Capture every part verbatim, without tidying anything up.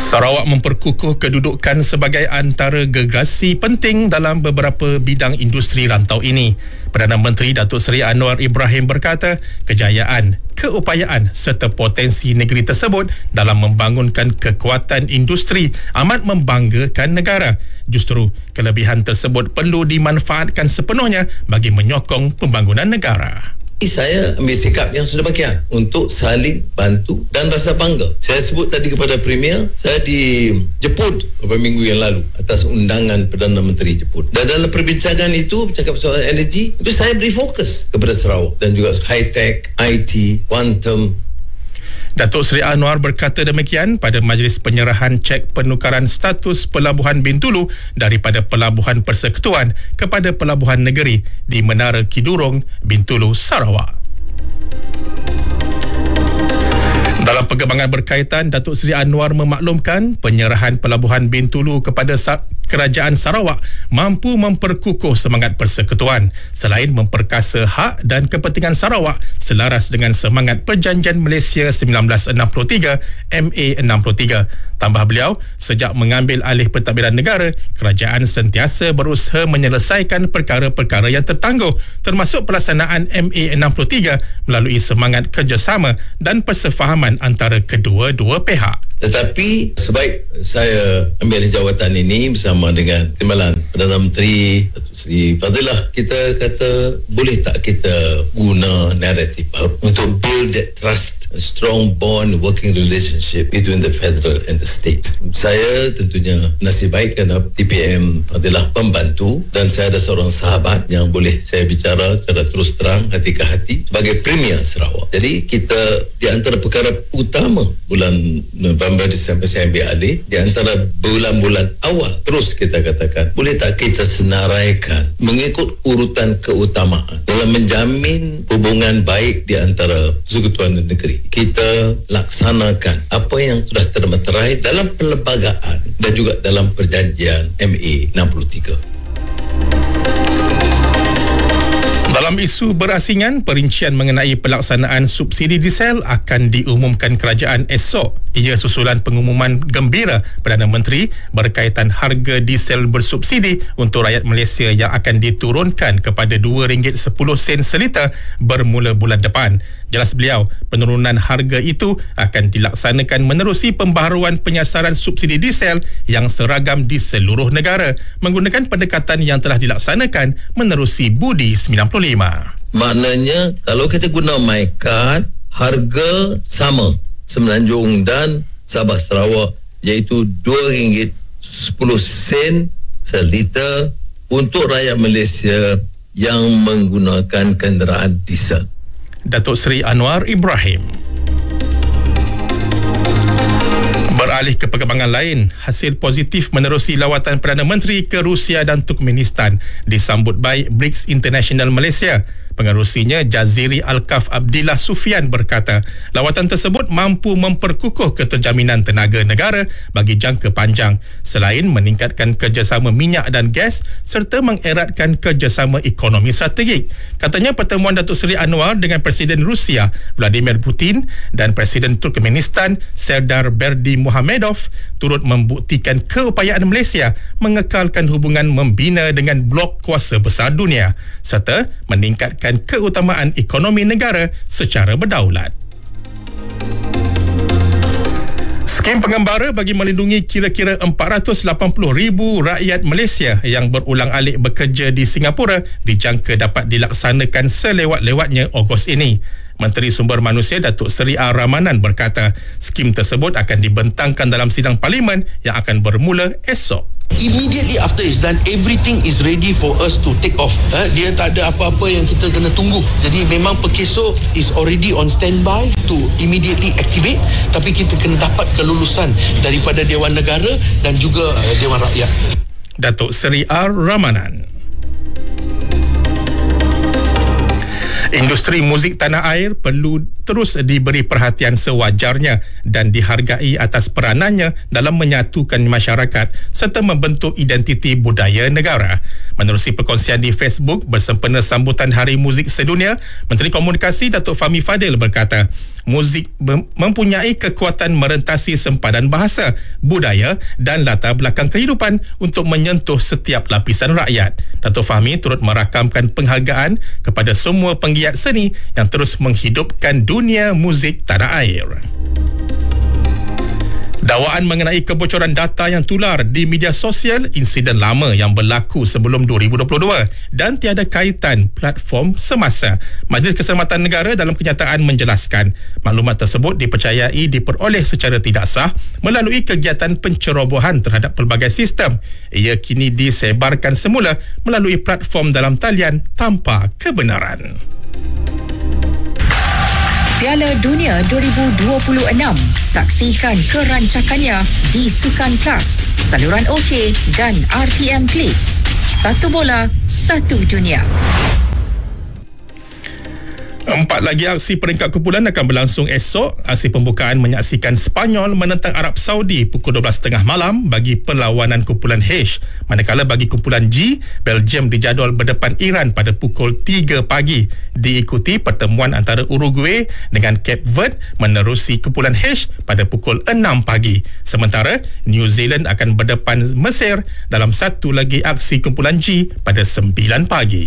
Sarawak memperkukuh kedudukan sebagai antara gergasi penting dalam beberapa bidang industri rantau ini. Perdana Menteri Datuk Seri Anwar Ibrahim berkata, kejayaan, keupayaan serta potensi negeri tersebut dalam membangunkan kekuatan industri amat membanggakan negara. Justru, kelebihan tersebut perlu dimanfaatkan sepenuhnya bagi menyokong pembangunan negara. Saya ambil sikap yang sedemikian untuk saling bantu dan rasa bangga. Saya sebut tadi kepada Premier, saya dijemput beberapa minggu yang lalu atas undangan Perdana Menteri jemput. Dan dalam perbincangan itu, bercakap soal energi, itu saya beri fokus kepada Sarawak dan juga high-tech, I T, quantum. Datuk Seri Anwar berkata demikian pada majlis penyerahan cek penukaran status Pelabuhan Bintulu daripada Pelabuhan Persekutuan kepada Pelabuhan Negeri di Menara Kidurong, Bintulu, Sarawak. Dalam perkembangan berkaitan, Datuk Seri Anwar memaklumkan penyerahan Pelabuhan Bintulu kepada Sa- Kerajaan Sarawak mampu memperkukuh semangat persekutuan selain memperkasa hak dan kepentingan Sarawak selaras dengan semangat Perjanjian Malaysia seribu sembilan ratus enam puluh tiga M A enam puluh tiga. Tambah beliau, sejak mengambil alih pentadbiran negara, kerajaan sentiasa berusaha menyelesaikan perkara-perkara yang tertangguh termasuk pelaksanaan M A enam puluh tiga melalui semangat kerjasama dan persefahaman antara kedua-dua pihak. Tetapi sebaik saya ambil jawatan ini bersama dengan Timbalan Perdana Menteri Datuk Seri Fadilah, kita kata boleh tak kita guna naratif baru untuk build that trust, a strong bond, working relationship between the federal and the state. Saya tentunya nasib baik kerana T P M Fadilah membantu dan saya ada seorang sahabat yang boleh saya bicara secara terus terang, hati ke hati sebagai Premier Sarawak. Jadi kita di antara perkara utama bulan November Disember saya ambil alih, di antara bulan-bulan awal terus kita katakan boleh tak kita senaraikan mengikut urutan keutamaan dalam menjamin hubungan baik di antara persekutuan dan negeri. Kita laksanakan apa yang sudah termeterai dalam perlembagaan dan juga dalam perjanjian M A enam puluh tiga. Dalam isu berasingan, perincian mengenai pelaksanaan subsidi diesel akan diumumkan kerajaan esok. Ia susulan pengumuman gembira Perdana Menteri berkaitan harga diesel bersubsidi untuk rakyat Malaysia yang akan diturunkan kepada dua ringgit sepuluh sen seliter bermula bulan depan. Jelas beliau, penurunan harga itu akan dilaksanakan menerusi pembaharuan penyasaran subsidi diesel yang seragam di seluruh negara menggunakan pendekatan yang telah dilaksanakan menerusi Budi sembilan puluh lima. Maknanya kalau kita guna MyCard, harga sama Semenanjung dan Sabah Sarawak, iaitu dua ringgit sepuluh sen seliter untuk rakyat Malaysia yang menggunakan kenderaan diesel. Datuk Seri Anwar Ibrahim. Beralih ke perkembangan lain, hasil positif menerusi lawatan Perdana Menteri ke Rusia dan Turkmenistan disambut baik B R I C S International Malaysia. Pengerusinya Jaziri Alkaf Abdillah Sufian berkata, lawatan tersebut mampu memperkukuh keterjaminan tenaga negara bagi jangka panjang selain meningkatkan kerjasama minyak dan gas serta mengeratkan kerjasama ekonomi strategik. Katanya pertemuan Datuk Seri Anwar dengan Presiden Rusia Vladimir Putin dan Presiden Turkmenistan Serdar Berdimuhamedov turut membuktikan keupayaan Malaysia mengekalkan hubungan membina dengan blok kuasa besar dunia serta meningkatkan keutamaan ekonomi negara secara berdaulat. Skim pengembara bagi melindungi kira-kira empat ratus lapan puluh ribu rakyat Malaysia yang berulang-alik bekerja di Singapura dijangka dapat dilaksanakan selewat-lewatnya Ogos ini. Menteri Sumber Manusia Datuk Seri R. Ramanan berkata, skim tersebut akan dibentangkan dalam sidang parlimen yang akan bermula esok. Immediately after it's done, everything is ready for us to take off. Ha? Dia tak ada apa-apa yang kita kena tunggu. Jadi memang Pekeso is already on standby to immediately activate. Tapi kita kena dapat kelulusan daripada Dewan Negara dan juga uh, Dewan Rakyat. Datuk Seri R. Ramanan. Industri muzik tanah air perlu terus diberi perhatian sewajarnya dan dihargai atas peranannya dalam menyatukan masyarakat serta membentuk identiti budaya negara. Menerusi perkongsian di Facebook bersempena sambutan Hari Muzik Sedunia, Menteri Komunikasi Datuk Fahmi Fadil berkata, muzik mempunyai kekuatan merentasi sempadan bahasa, budaya dan latar belakang kehidupan untuk menyentuh setiap lapisan rakyat. Datuk Fahmi turut merakamkan penghargaan kepada semua penggiat seni yang terus menghidupkan dunia muzik tanah air. Dakwaan mengenai kebocoran data yang tular di media sosial insiden lama yang berlaku sebelum dua ribu dua puluh dua dan tiada kaitan platform semasa. Majlis Keselamatan Negara dalam kenyataan menjelaskan maklumat tersebut dipercayai diperoleh secara tidak sah melalui kegiatan pencerobohan terhadap pelbagai sistem. Ia kini disebarkan semula melalui platform dalam talian tanpa kebenaran. Piala Dunia dua ribu dua puluh enam. Saksikan kerancakannya di Sukan Plus, saluran OK dan R T M Klik. Satu bola, satu dunia. Empat lagi aksi peringkat kumpulan akan berlangsung esok. Aksi pembukaan menyaksikan Sepanyol menentang Arab Saudi pukul dua belas tiga puluh malam bagi perlawanan kumpulan H. Manakala bagi kumpulan G, Belgium dijadual berdepan Iran pada pukul tiga pagi. Diikuti pertemuan antara Uruguay dengan Cape Verde menerusi kumpulan H pada pukul enam pagi. Sementara New Zealand akan berdepan Mesir dalam satu lagi aksi kumpulan G pada sembilan pagi.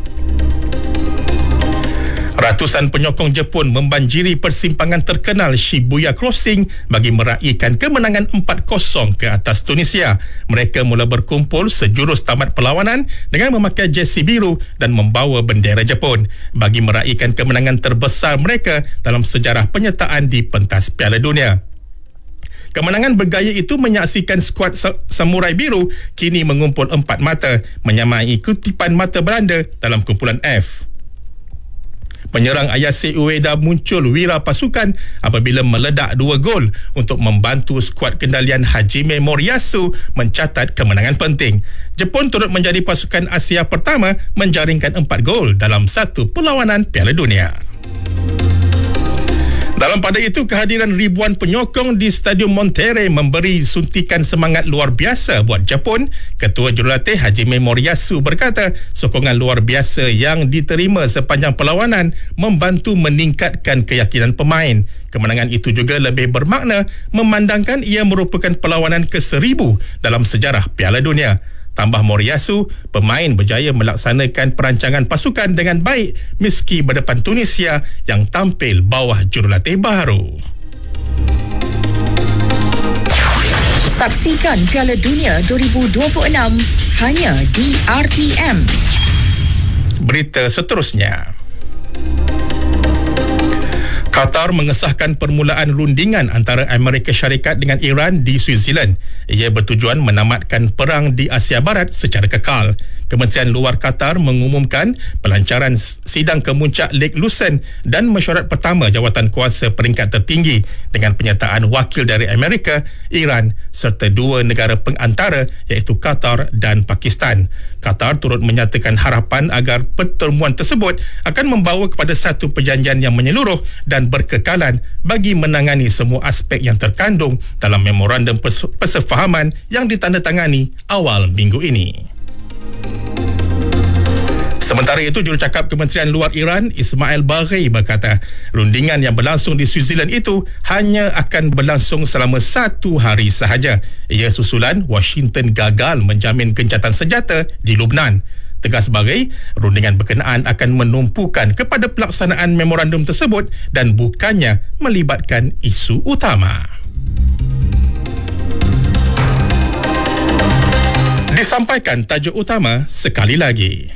Ratusan penyokong Jepun membanjiri persimpangan terkenal Shibuya Crossing bagi meraihkan kemenangan empat kosong ke atas Tunisia. Mereka mula berkumpul sejurus tamat perlawanan dengan memakai jersey biru dan membawa bendera Jepun bagi meraihkan kemenangan terbesar mereka dalam sejarah penyertaan di pentas Piala Dunia. Kemenangan bergaya itu menyaksikan skuad Samurai Biru kini mengumpul empat mata, menyamai kutipan mata Belanda dalam kumpulan F. Penyerang Ayase Ueda muncul wira pasukan apabila meledak dua gol untuk membantu skuad kendalian Hajime Moriyasu mencatat kemenangan penting. Jepun turut menjadi pasukan Asia pertama menjaringkan empat gol dalam satu perlawanan Piala Dunia. Dalam pada itu, kehadiran ribuan penyokong di Stadium Monterrey memberi suntikan semangat luar biasa buat Jepun. Ketua Jurulatih Hajime Moriyasu berkata, sokongan luar biasa yang diterima sepanjang perlawanan membantu meningkatkan keyakinan pemain. Kemenangan itu juga lebih bermakna memandangkan ia merupakan perlawanan ke seribu dalam sejarah Piala Dunia. Tambah Moriyasu, pemain berjaya melaksanakan perancangan pasukan dengan baik meski berdepan Tunisia yang tampil bawah jurulatih baru. Saksikan Piala Dunia dua ribu dua puluh enam hanya di R T M. Berita seterusnya. Qatar mengesahkan permulaan rundingan antara Amerika Syarikat dengan Iran di Switzerland. Ia bertujuan menamatkan perang di Asia Barat secara kekal. Kementerian Luar Qatar mengumumkan pelancaran sidang kemuncak Lake Lucerne dan mesyuarat pertama jawatan kuasa peringkat tertinggi dengan penyertaan wakil dari Amerika, Iran serta dua negara pengantara iaitu Qatar dan Pakistan. Qatar turut menyatakan harapan agar pertemuan tersebut akan membawa kepada satu perjanjian yang menyeluruh dan berkekalan bagi menangani semua aspek yang terkandung dalam memorandum persefahaman yang ditandatangani awal minggu ini. Sementara itu, jurucakap Kementerian Luar Iran Ismail Baghaei berkata, rundingan yang berlangsung di Switzerland itu hanya akan berlangsung selama satu hari sahaja. Ia susulan Washington gagal menjamin gencatan senjata di Lubnan. Tegas Baghaei, rundingan berkenaan akan menumpukan kepada pelaksanaan memorandum tersebut dan bukannya melibatkan isu utama. Disampaikan tajuk utama sekali lagi.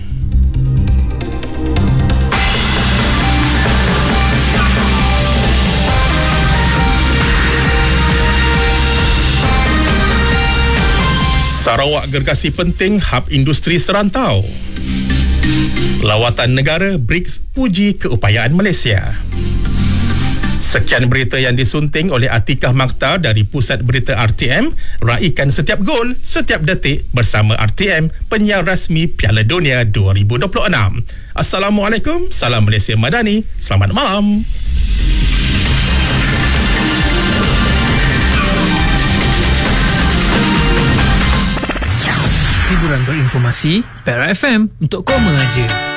Sarawak gergasi penting hub industri serantau. Lawatan negara B R I C S puji keupayaan Malaysia. Sekian berita yang disunting oleh Atikah Makhtar dari Pusat Berita R T M. Raikan setiap gol, setiap detik bersama R T M, penyiar rasmi Piala Dunia dua ribu dua puluh enam. Assalamualaikum, salam Malaysia Madani. Selamat malam. Hiburan berinformasi, Perak F M untuk kau mengaja.